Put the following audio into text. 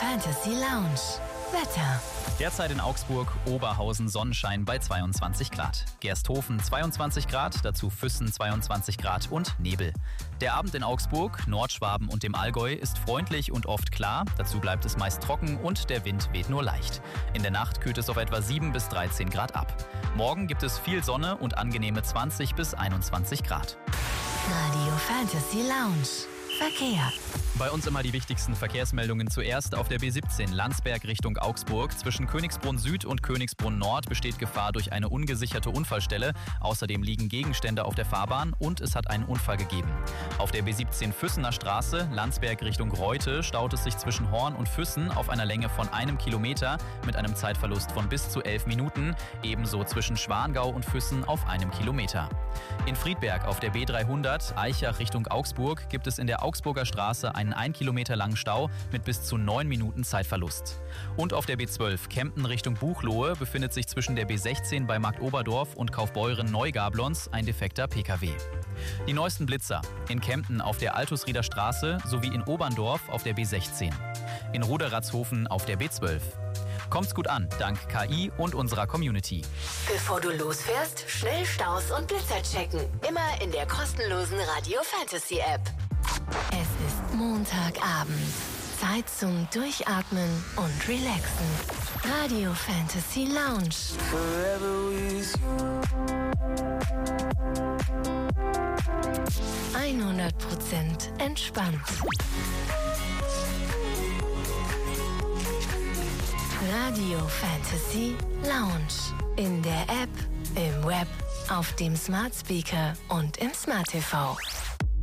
Fantasy Lounge. Wetter. Derzeit in Augsburg, Oberhausen Sonnenschein bei 22 Grad. Gersthofen 22 Grad, dazu Füssen 22 Grad und Nebel. Der Abend in Augsburg, Nordschwaben und dem Allgäu ist freundlich und oft klar. Dazu bleibt es meist trocken und der Wind weht nur leicht. In der Nacht kühlt es auf etwa 7 bis 13 Grad ab. Morgen gibt es viel Sonne und angenehme 20 bis 21 Grad. Radio Fantasy Lounge. Verkehr. Bei uns immer die wichtigsten Verkehrsmeldungen zuerst. Auf der B17 Landsberg Richtung Augsburg. Zwischen Königsbrunn Süd und Königsbrunn Nord besteht Gefahr durch eine ungesicherte Unfallstelle. Außerdem liegen Gegenstände auf der Fahrbahn und es hat einen Unfall gegeben. Auf der B17 Füssener Straße, Landsberg Richtung Reute, staut es sich zwischen Horn und Füssen auf einer Länge von 1 Kilometer mit einem Zeitverlust von bis zu 11 Minuten. Ebenso zwischen Schwangau und Füssen auf 1 Kilometer. In Friedberg auf der B300 Aichach Richtung Augsburg gibt es in der Augsburger Straße einen 1 Kilometer langen Stau mit bis zu 9 Minuten Zeitverlust. Und auf der B12 Kempten Richtung Buchloe befindet sich zwischen der B16 bei Marktoberdorf und Kaufbeuren-Neugablons ein defekter Pkw. Die neuesten Blitzer in Kempten auf der Altusrieder Straße sowie in Oberndorf auf der B16. In Ruderatzhofen auf der B12. Kommt's gut an, dank KI und unserer Community. Bevor du losfährst, schnell Staus und Blitzer checken. Immer in der kostenlosen Radio Fantasy App. Es ist Montagabend. Zeit zum Durchatmen und Relaxen. Radio Fantasy Lounge. Forever with you. 100% entspannt. Radio Fantasy Lounge. In der App, im Web, auf dem Smart Speaker und im Smart TV.